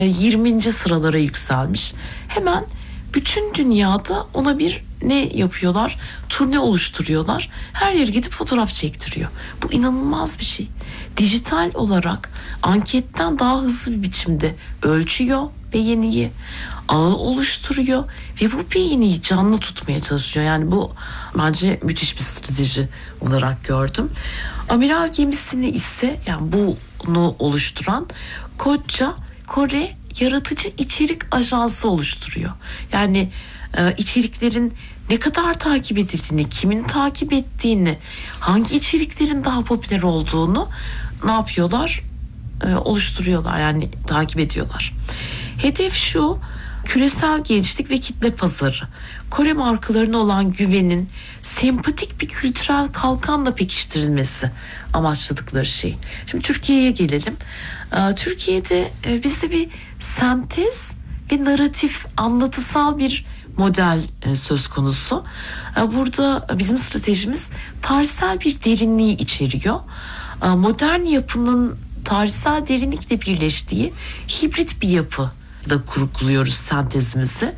20. sıralara yükselmiş. Hemen bütün dünyada ona bir ne yapıyorlar? Turne oluşturuyorlar. Her yere gidip fotoğraf çektiriyor. Bu inanılmaz bir şey. Dijital olarak anketten daha hızlı bir biçimde ölçüyor beğeniyi, ağı oluşturuyor ve bu beğeniyi canlı tutmaya çalışıyor. Yani bu bence müthiş bir strateji olarak gördüm. Amiral gemisini ise, yani bunu oluşturan koca Kore Yaratıcı İçerik Ajansı oluşturuyor. Yani içeriklerin ne kadar takip edildiğini, kimin takip ettiğini, hangi içeriklerin daha popüler olduğunu ne yapıyorlar? Oluşturuyorlar, yani takip ediyorlar. Hedef şu: küresel gençlik ve kitle pazarı. Kore markalarına olan güvenin sempatik bir kültürel kalkanla pekiştirilmesi amaçladıkları şey. Şimdi Türkiye'ye gelelim. Türkiye'de bizde bir sentez ve narratif, anlatısal bir model söz konusu. Burada bizim stratejimiz tarihsel bir derinliği içeriyor. Modern yapının tarihsel derinlikle birleştiği hibrit bir yapı da kurguluyoruz sentezimizi.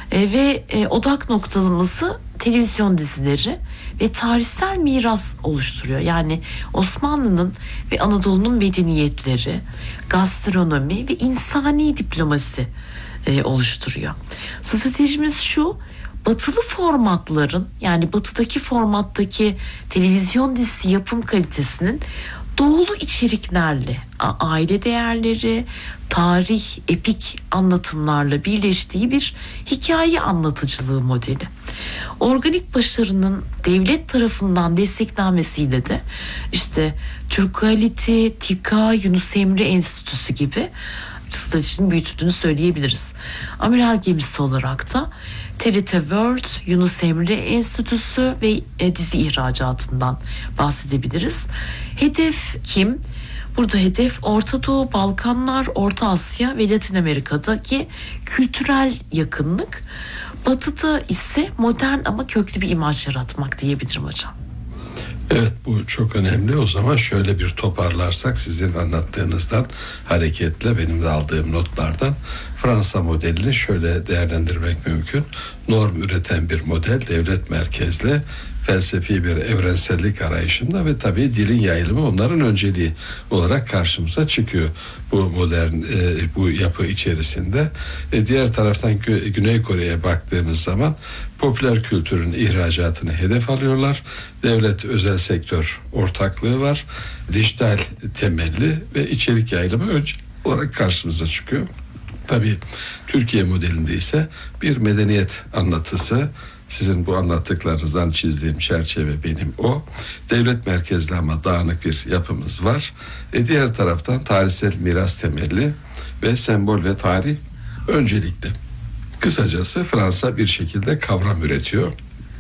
Ve odak noktamızı televizyon dizileri ve tarihsel miras oluşturuyor. Yani Osmanlı'nın ve Anadolu'nun medeniyetleri, gastronomi ve insani diplomasi oluşturuyor. Stratejimiz şu: batılı formatların, yani batıdaki formattaki televizyon dizisi yapım kalitesinin doğulu içeriklerle, aile değerleri, tarih, epik anlatımlarla birleştiği bir hikaye anlatıcılığı modeli. Organik başarının devlet tarafından desteklenmesiyle de işte Türkalite, TİKA, Yunus Emre Enstitüsü gibi stratejinin büyütüldüğünü söyleyebiliriz. Amiral gemisi olarak da TRT World, Yunus Emre Enstitüsü ve dizi ihracatından bahsedebiliriz. Hedef kim? Burada hedef Orta Doğu, Balkanlar, Orta Asya ve Latin Amerika'daki kültürel yakınlık. Batı'da ise modern ama köklü bir imaj yaratmak diyebilirim hocam. Evet, bu çok önemli. O zaman şöyle bir toparlarsak, sizin anlattığınızdan hareketle benim de aldığım notlardan Fransa modelini şöyle değerlendirmek mümkün. Norm üreten bir model, devlet merkezli, felsefi bir evrensellik arayışında ve tabii dilin yayılımı onların önceliği olarak karşımıza çıkıyor bu modern bu yapı içerisinde. Diğer taraftan Güney Kore'ye baktığımız zaman popüler kültürün ihracatını hedef alıyorlar. Devlet özel sektör ortaklığı var. Dijital temelli ve içerik yayılımı önce olarak karşımıza çıkıyor. Tabii Türkiye modelinde ise bir medeniyet anlatısı. Sizin bu anlattıklarınızdan çizdiğim çerçeve benim o. Devlet merkezli ama dağınık bir yapımız var. Diğer taraftan tarihsel miras temelli ve sembol ve tarih öncelikli. Kısacası Fransa bir şekilde kavram üretiyor.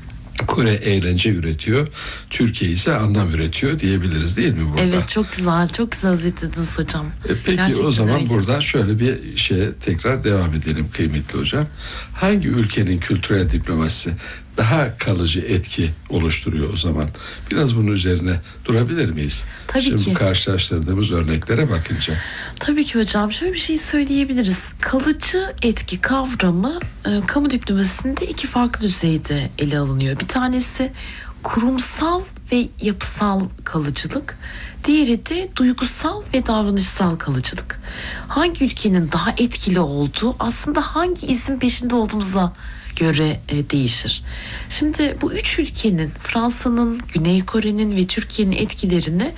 Kore eğlence üretiyor. Türkiye ise anlam üretiyor diyebiliriz, değil mi burada? Evet, çok güzel. Çok güzel özetlediniz hocam. Peki Gerçekten o zaman öyle. burada şöyle bir şeye tekrar devam edelim kıymetli hocam. Hangi ülkenin kültürel diplomasisi daha kalıcı etki oluşturuyor o zaman? Biraz bunun üzerine durabilir miyiz? Tabii Şimdi ki. karşılaştırdığımız örneklere bakınca. Tabii ki hocam. Şöyle bir şey söyleyebiliriz. Kalıcı etki kavramı kamu diplomasisinde iki farklı düzeyde ele alınıyor. Bir tanesi kurumsal ve yapısal kalıcılık. Diğeri de duygusal ve davranışsal kalıcılık. Hangi ülkenin daha etkili olduğu aslında hangi izin peşinde olduğumuza göre değişir. Şimdi bu üç ülkenin, Fransa'nın, Güney Kore'nin ve Türkiye'nin etkilerini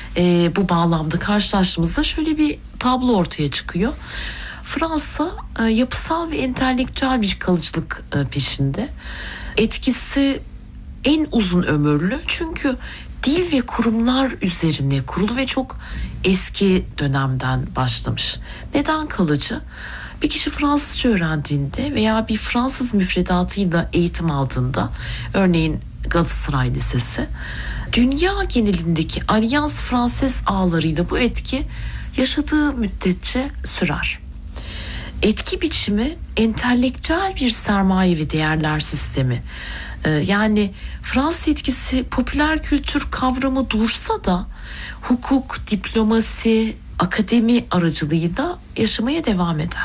bu bağlamda karşılaştığımızda şöyle bir tablo ortaya çıkıyor. Fransa yapısal ve entelektüel bir kalıcılık peşinde. Etkisi en uzun ömürlü, çünkü dil ve kurumlar üzerine kurulu ve çok eski dönemden başlamış. Neden kalıcı? Bir kişi Fransızca öğrendiğinde veya bir Fransız müfredatıyla eğitim aldığında, örneğin Galatasaray Lisesi, dünya genelindeki Alliance Française ağlarıyla bu etki yaşadığı müddetçe sürer. Etki biçimi entelektüel bir sermaye ve değerler sistemi. Yani Fransız etkisi popüler kültür kavramı dursa da hukuk, diplomasi, akademi aracılığıyla yaşamaya devam eder.